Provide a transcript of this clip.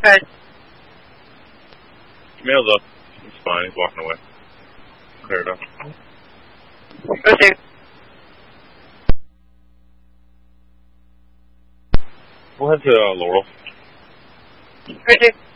Good. Mail's up. He's fine. He's walking away. Clear it up. Proceed. We'll head to Laurel. Proceed.